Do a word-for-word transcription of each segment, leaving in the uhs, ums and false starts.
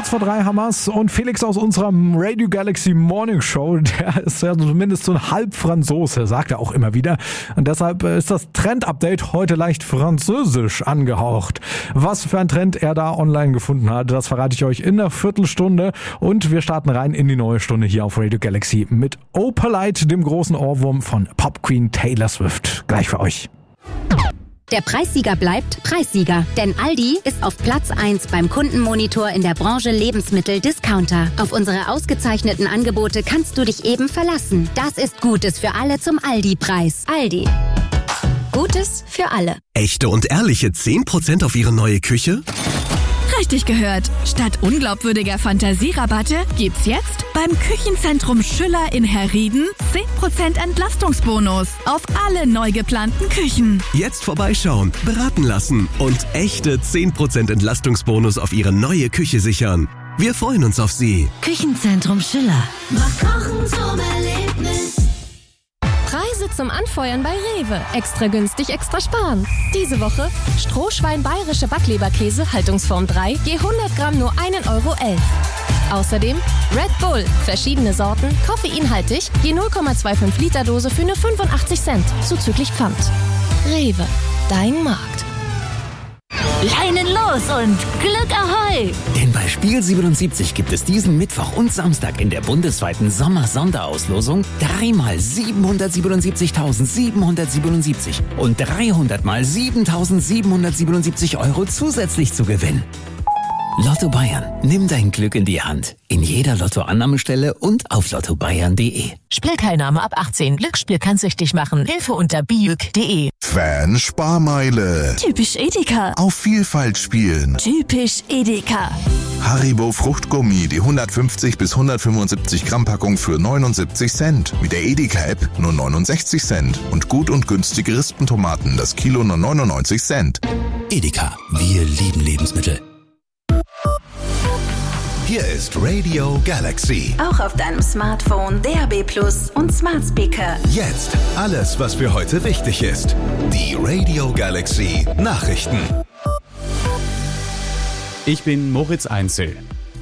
Kurz vor drei haben wir's und Felix aus unserer Radio Galaxy Morning Show, der ist ja zumindest so ein Halbfranzose, sagt er auch immer wieder. Und deshalb ist das Trend-Update heute leicht französisch angehaucht. Was für ein Trend er da online gefunden hat, das verrate ich euch in einer Viertelstunde. Und wir starten rein in die neue Stunde hier auf Radio Galaxy mit Oh Polite, dem großen Ohrwurm von Pop Queen Taylor Swift. Gleich für euch. Der Preissieger bleibt Preissieger, denn Aldi ist auf Platz eins beim Kundenmonitor in der Branche Lebensmittel-Discounter. Auf unsere ausgezeichneten Angebote kannst du dich eben verlassen. Das ist Gutes für alle zum Aldi-Preis. Aldi. Gutes für alle. Echte und ehrliche zehn Prozent auf Ihre neue Küche? Richtig gehört. Statt unglaubwürdiger Fantasierabatte gibt's jetzt beim Küchenzentrum Schüller in Herrieden zehn Prozent Entlastungsbonus auf alle neu geplanten Küchen. Jetzt vorbeischauen, beraten lassen und echte zehn Prozent Entlastungsbonus auf Ihre neue Küche sichern. Wir freuen uns auf Sie. Küchenzentrum Schüller. Mach Kochen zum Erlebnis. Preise zum Anfeuern bei Rewe. Extra günstig, extra sparen. Diese Woche Strohschwein bayerische Backleberkäse, Haltungsform drei, je hundert Gramm nur ein Euro elf. Außerdem Red Bull, verschiedene Sorten, koffeinhaltig, je null Komma fünfundzwanzig Liter Dose für nur fünfundachtzig Cent, zuzüglich Pfand. Rewe, dein Markt. Leinen los und Glück Ahoi! Denn bei Spiel siebenundsiebzig gibt es diesen Mittwoch und Samstag in der bundesweiten Sommer-Sonderauslosung dreimal siebenhundertsiebenundsiebzigtausendsiebenhundertsiebenundsiebzig und dreihundert mal siebentausendsiebenhundertsiebenundsiebzig Euro zusätzlich zu gewinnen. Lotto Bayern, nimm dein Glück in die Hand. In jeder Lottoannahmestelle und auf lotto bayern punkt de. Spielteilnahme ab achtzehn. Glücksspiel kann süchtig machen. Hilfe unter biüg punkt de. Fan-Sparmeile. Typisch Edeka. Auf Vielfalt spielen. Typisch Edeka. Haribo Fruchtgummi, die hundertfünfzig bis hundertfünfundsiebzig Gramm Packung für neunundsiebzig Cent. Mit der Edeka-App nur neunundsechzig Cent. Und gut und günstige Rispentomaten, das Kilo nur neunundneunzig Cent. Edeka, wir lieben Lebensmittel. Hier ist Radio Galaxy. Auch auf deinem Smartphone, D A B Plus und Smart Speaker. Jetzt alles, was für heute wichtig ist. Die Radio Galaxy Nachrichten. Ich bin Moritz Einzel.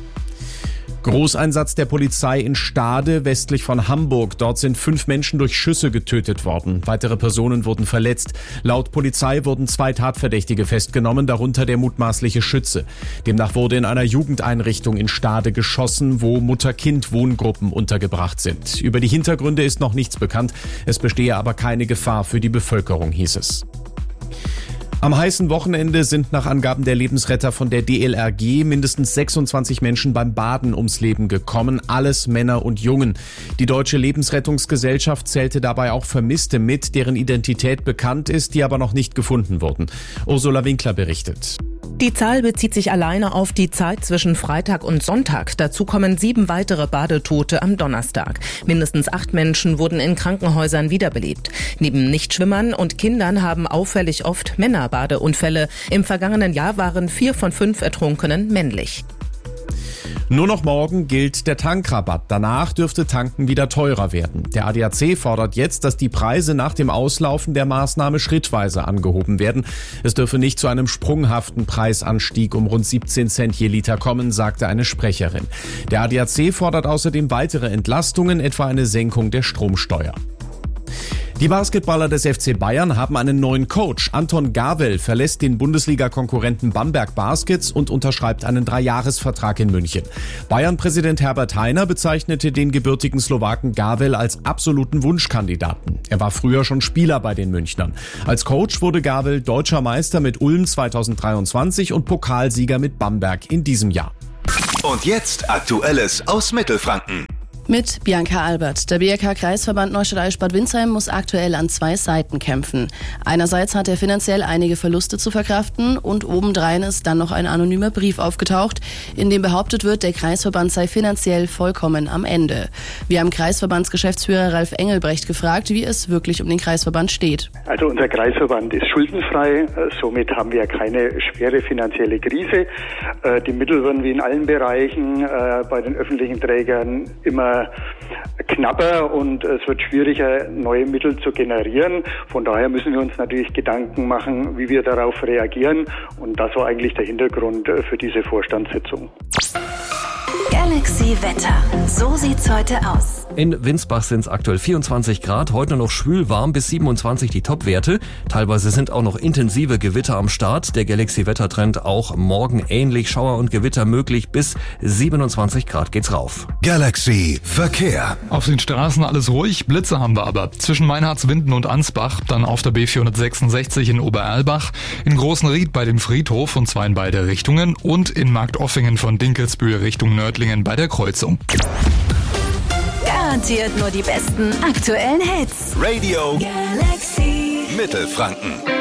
Großeinsatz der Polizei in Stade, westlich von Hamburg. Dort sind fünf Menschen durch Schüsse getötet worden. Weitere Personen wurden verletzt. Laut Polizei wurden zwei Tatverdächtige festgenommen, darunter der mutmaßliche Schütze. Demnach wurde in einer Jugendeinrichtung in Stade geschossen, wo Mutter-Kind-Wohngruppen untergebracht sind. Über die Hintergründe ist noch nichts bekannt. Es bestehe aber keine Gefahr für die Bevölkerung, hieß es. Am heißen Wochenende sind nach Angaben der Lebensretter von der D L R G mindestens sechsundzwanzig Menschen beim Baden ums Leben gekommen, alles Männer und Jungen. Die Deutsche Lebensrettungsgesellschaft zählte dabei auch Vermisste mit, deren Identität bekannt ist, die aber noch nicht gefunden wurden. Ursula Winkler berichtet. Die Zahl bezieht sich alleine auf die Zeit zwischen Freitag und Sonntag. Dazu kommen sieben weitere Badetote am Donnerstag. Mindestens acht Menschen wurden in Krankenhäusern wiederbelebt. Neben Nichtschwimmern und Kindern haben auffällig oft Männer Badeunfälle. Im vergangenen Jahr waren vier von fünf Ertrunkenen männlich. Nur noch morgen gilt der Tankrabatt. Danach dürfte Tanken wieder teurer werden. Der A D A C fordert jetzt, dass die Preise nach dem Auslaufen der Maßnahme schrittweise angehoben werden. Es dürfe nicht zu einem sprunghaften Preisanstieg um rund siebzehn Cent je Liter kommen, sagte eine Sprecherin. Der A D A C fordert außerdem weitere Entlastungen, etwa eine Senkung der Stromsteuer. Die Basketballer des F C Bayern haben einen neuen Coach. Anton Gawel verlässt den Bundesliga-Konkurrenten Bamberg Baskets und unterschreibt einen Dreijahresvertrag in München. Bayern-Präsident Herbert Hainer bezeichnete den gebürtigen Slowaken Gawel als absoluten Wunschkandidaten. Er war früher schon Spieler bei den Münchnern. Als Coach wurde Gawel deutscher Meister mit Ulm zweitausenddreiundzwanzig und Pokalsieger mit Bamberg in diesem Jahr. Und jetzt Aktuelles aus Mittelfranken. Mit Bianca Albert. Der B R K-Kreisverband Neustadt Eichstätt-Windsheim muss aktuell an zwei Seiten kämpfen. Einerseits hat er finanziell einige Verluste zu verkraften und obendrein ist dann noch ein anonymer Brief aufgetaucht, in dem behauptet wird, der Kreisverband sei finanziell vollkommen am Ende. Wir haben Kreisverbandsgeschäftsführer Ralf Engelbrecht gefragt, wie es wirklich um den Kreisverband steht. Also unser Kreisverband ist schuldenfrei, somit haben wir keine schwere finanzielle Krise. Die Mittel werden wie in allen Bereichen bei den öffentlichen Trägern immer knapper und es wird schwieriger, neue Mittel zu generieren. Von daher müssen wir uns natürlich Gedanken machen, wie wir darauf reagieren. Und das war eigentlich der Hintergrund für diese Vorstandssitzung. Galaxy Wetter. So sieht's heute aus. In Winsbach sind es aktuell vierundzwanzig Grad, heute noch schwül warm bis siebenundzwanzig die Topwerte. Teilweise sind auch noch intensive Gewitter am Start. Der Galaxy-Wettertrend auch morgen ähnlich. Schauer und Gewitter möglich, bis siebenundzwanzig Grad geht's rauf. Galaxy Verkehr. Auf den Straßen alles ruhig, Blitze haben wir aber. Zwischen Meinhardswinden und Ansbach, dann auf der B vierhundertsechsundsechzig in Obererlbach, in Großenried bei dem Friedhof und zwar in beide Richtungen und in Marktoffingen von Dinkelsbühl Richtung Nördlingen bei der Kreuzung. Garantiert nur die besten aktuellen Hits. Radio Galaxy Mittelfranken.